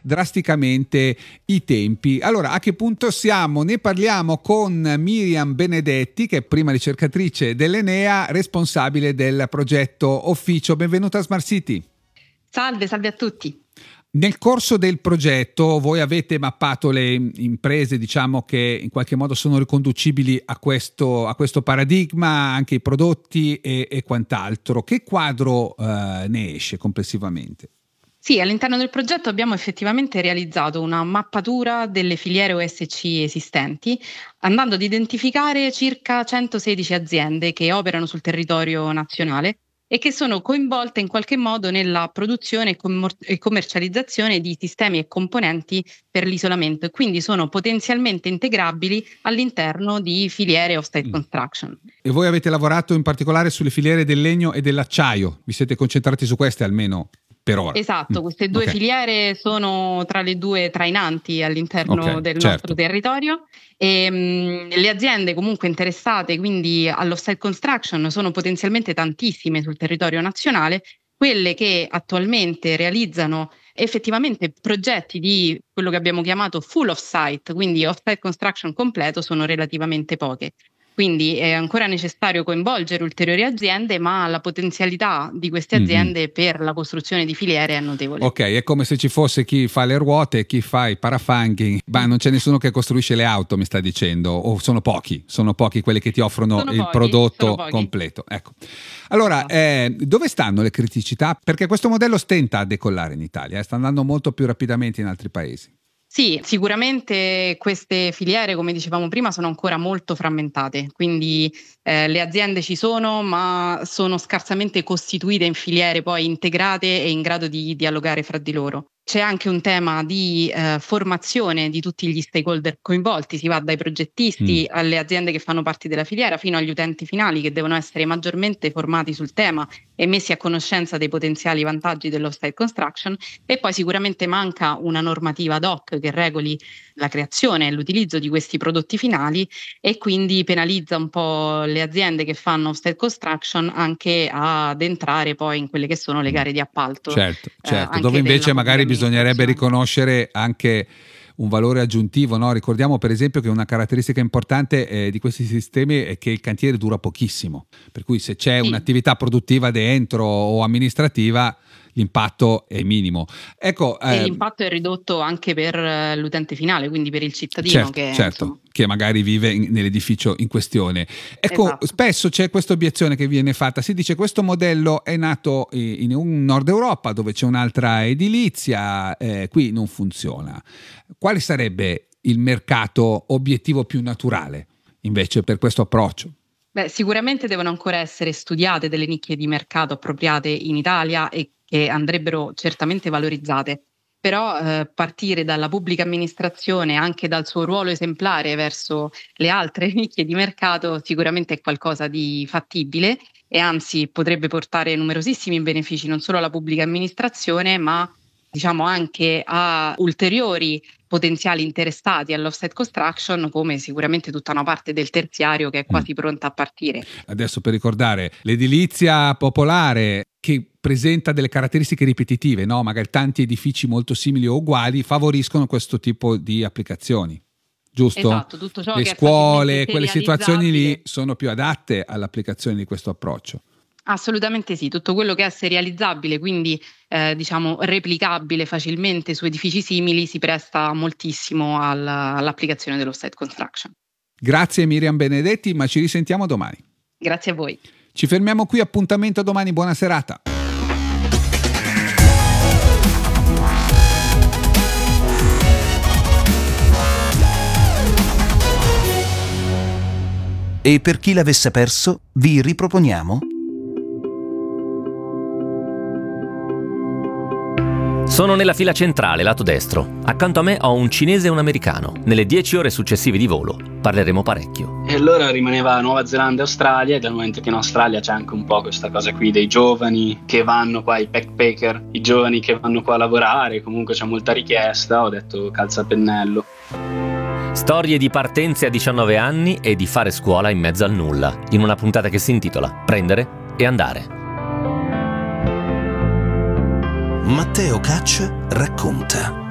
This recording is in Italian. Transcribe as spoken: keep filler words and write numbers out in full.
drasticamente i tempi. Allora, a che punto siamo? Ne parliamo con Miriam Benedetti, che è prima ricercatrice dell'Enea, responsabile del progetto Officio. Benvenuta a Smart City. Salve, salve a tutti. Nel corso del progetto voi avete mappato le imprese, diciamo, che in qualche modo sono riconducibili a questo, a questo paradigma, anche i prodotti e, e quant'altro. Che quadro eh, ne esce complessivamente? Sì, all'interno del progetto abbiamo effettivamente realizzato una mappatura delle filiere O S C esistenti, andando ad identificare circa centosedici aziende che operano sul territorio nazionale e che sono coinvolte in qualche modo nella produzione e, commor- e commercializzazione di sistemi e componenti per l'isolamento, e quindi sono potenzialmente integrabili all'interno di filiere off-site construction. E voi avete lavorato in particolare sulle filiere del legno e dell'acciaio, vi siete concentrati su queste almeno per ora? Esatto, queste due okay. filiere sono tra le due trainanti all'interno okay, del certo. nostro territorio e mh, le aziende comunque interessate quindi all'off-site construction sono potenzialmente tantissime sul territorio nazionale. Quelle che attualmente realizzano effettivamente progetti di quello che abbiamo chiamato full off-site, quindi off-site construction completo, sono relativamente poche. Quindi è ancora necessario coinvolgere ulteriori aziende, ma la potenzialità di queste aziende mm-hmm. per la costruzione di filiere è notevole. Ok, è come se ci fosse chi fa le ruote e chi fa i parafanghi, ma non c'è nessuno che costruisce le auto, mi sta dicendo, o sono pochi, sono pochi quelli che ti offrono sono il pochi, prodotto completo. Ecco. Allora, eh, dove stanno le criticità? Perché questo modello stenta a decollare in Italia, eh? Sta andando molto più rapidamente in altri paesi. Sì, sicuramente queste filiere, come dicevamo prima, sono ancora molto frammentate, quindi eh, le aziende ci sono, ma sono scarsamente costituite in filiere poi integrate e in grado di dialogare fra di loro. C'è anche un tema di eh, formazione di tutti gli stakeholder coinvolti, si va dai progettisti mm. alle aziende che fanno parte della filiera fino agli utenti finali, che devono essere maggiormente formati sul tema e messi a conoscenza dei potenziali vantaggi dell'off-site construction. E poi sicuramente manca una normativa ad hoc che regoli la creazione e l'utilizzo di questi prodotti finali e quindi penalizza un po' le aziende che fanno off-site construction anche ad entrare poi in quelle che sono le gare di appalto. Certo, certo, eh, dove invece magari bisognerebbe riconoscere anche un valore aggiuntivo, no? Ricordiamo per esempio che una caratteristica importante eh, di questi sistemi è che il cantiere dura pochissimo, per cui se c'è sì. un'attività produttiva dentro o amministrativa l'impatto è minimo. Ecco, e eh, l'impatto è ridotto anche per l'utente finale, quindi per il cittadino certo, che, certo, insomma... che magari vive in, nell'edificio in questione. Ecco, esatto. Spesso c'è questa obiezione che viene fatta, si dice questo modello è nato in un Nord Europa dove c'è un'altra edilizia, eh, qui non funziona. Quale sarebbe il mercato obiettivo più naturale invece per questo approccio? Beh, sicuramente devono ancora essere studiate delle nicchie di mercato appropriate in Italia e che andrebbero certamente valorizzate, però eh, partire dalla pubblica amministrazione, anche dal suo ruolo esemplare verso le altre nicchie di mercato, sicuramente è qualcosa di fattibile e anzi potrebbe portare numerosissimi benefici non solo alla pubblica amministrazione, ma diciamo anche a ulteriori potenziali interessati all'offsite construction, come sicuramente tutta una parte del terziario che è quasi mm. pronta a partire. Adesso per ricordare, l'edilizia popolare che presenta delle caratteristiche ripetitive, no? Magari tanti edifici molto simili o uguali favoriscono questo tipo di applicazioni. Giusto? Esatto, tutto ciò Le che scuole, è quelle situazioni lì sono più adatte all'applicazione di questo approccio. Assolutamente sì, tutto quello che è serializzabile, quindi eh, diciamo replicabile facilmente su edifici simili si presta moltissimo al, all'applicazione dello site construction. Grazie Miriam Benedetti, ma ci risentiamo domani. Grazie a voi. Ci fermiamo qui, appuntamento a domani, buona serata. E per chi l'avesse perso, vi riproponiamo Sono nella fila centrale, lato destro. Accanto a me ho un cinese e un americano. Nelle dieci ore successive di volo parleremo parecchio. E allora rimaneva Nuova Zelanda e Australia, e dal momento che in Australia c'è anche un po' questa cosa qui dei giovani che vanno qua, i backpacker, i giovani che vanno qua a lavorare, comunque c'è molta richiesta, ho detto calza a pennello. Storie di partenze a diciannove anni e di fare scuola in mezzo al nulla, in una puntata che si intitola Prendere e andare. Matteo Caccia racconta.